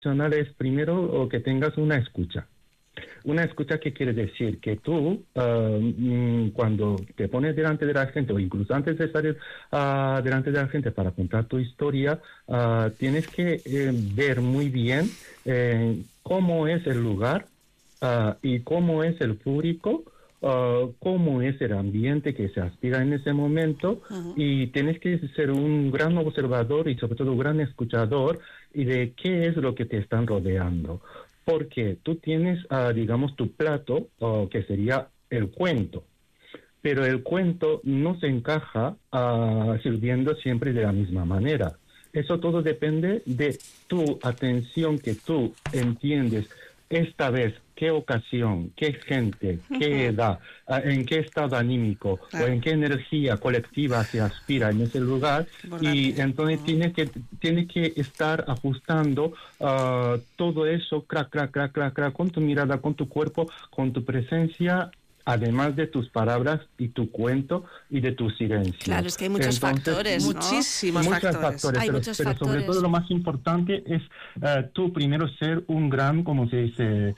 profesional es primero o que tengas una escucha. Una escucha que quiere decir que tú, cuando te pones delante de la gente o incluso antes de salir delante de la gente para contar tu historia, tienes que ver muy bien cómo es el lugar y cómo es el público, cómo es el ambiente que se aspira en ese momento, y tienes que ser un gran observador y sobre todo un gran escuchador y de qué es lo que te están rodeando. Porque tú tienes, digamos, tu plato, que sería el cuento, pero el cuento no se encaja sirviendo siempre de la misma manera. Eso todo depende de tu atención, que tú entiendes esta vez qué ocasión, qué gente, qué edad, en qué estado anímico o en qué energía colectiva se aspira en ese lugar, y entonces tienes que estar ajustando todo eso, crack, con tu mirada, con tu cuerpo, con tu presencia, además de tus palabras y tu cuento y de tu silencio. Claro, es que hay muchos factores, ¿no? Muchísimos factores. Hay muchos pero factores. sobre todo lo más importante es tú primero ser un gran, como se dice,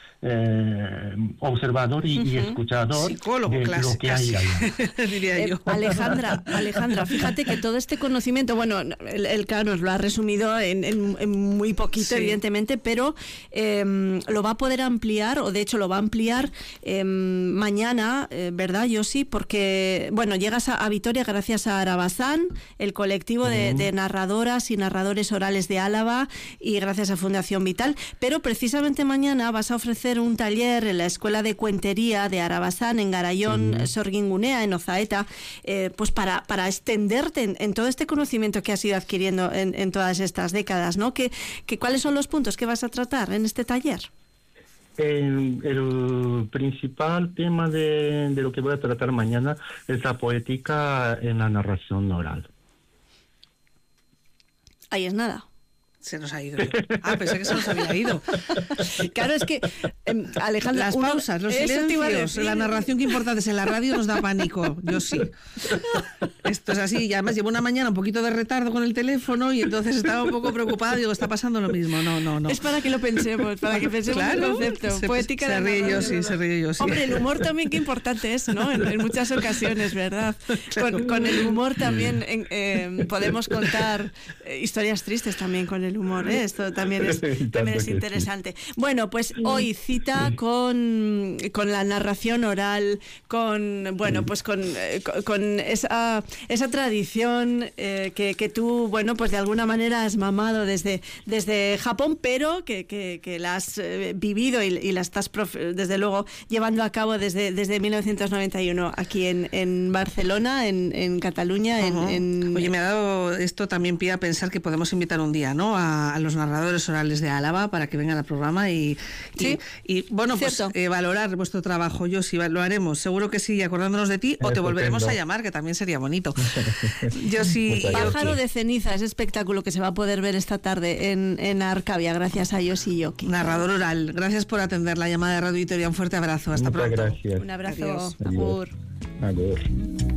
observador y escuchador. Psicólogo, de lo que hay allá. Diría yo. Alejandra, fíjate que todo este conocimiento, bueno, el claro nos lo ha resumido en muy poquito, evidentemente, pero lo va a poder ampliar, o de hecho lo va a ampliar mañana, ¿verdad, Yosi? Porque, bueno, llegas a Vitoria gracias a Arabasán, el colectivo de narradoras y narradores orales de Álava, y gracias a Fundación Vital, pero precisamente mañana vas a ofrecer un taller en la Escuela de Cuentería de Arabasán, en Garayón, Sorgingunea, en Ozaeta, pues para extenderte en todo este conocimiento que has ido adquiriendo en todas estas décadas, ¿no? ¿Cuáles son los puntos que vas a tratar en este taller? El principal tema de lo que voy a tratar mañana es la poética en la narración oral. Ahí es nada. Se nos ha ido. Pensé que se nos había ido. Claro, es que, Alejandra... Las pausas, los silencios, la narración que importantes en la radio nos da pánico. Yo sí. Esto es así. Y además llevo una mañana un poquito de retardo con el teléfono y entonces estaba un poco preocupada. Digo, está pasando lo mismo. No. Es para que lo pensemos, el concepto. Poética se ríe yo, sí. Hombre, el humor también, qué importante es, ¿no? En muchas ocasiones, ¿verdad? Con el humor también podemos contar historias tristes también con el humor, ¿eh? Esto también es interesante. Bueno, pues hoy cita con la narración oral, con esa tradición que tú, bueno, pues de alguna manera has mamado desde Japón, pero que la has vivido y la estás desde luego llevando a cabo desde 1991 aquí en Barcelona, en Cataluña. Oye, me ha dado esto también pie a pensar que podemos invitar un día, ¿no?, a los narradores orales de Álava para que vengan al programa y bueno, pues valorar vuestro trabajo. Yo sí, lo haremos, seguro que sí, acordándonos de ti, o te volveremos a llamar, que también sería bonito. Yo sí. Pájaro de ceniza, ese espectáculo que se va a poder ver esta tarde en Arcavia, gracias a Yosi Yoki. Narrador oral, gracias por atender la llamada de Radio Vitoria, un fuerte abrazo, hasta pronto. Gracias. Un abrazo. Adiós. Agur.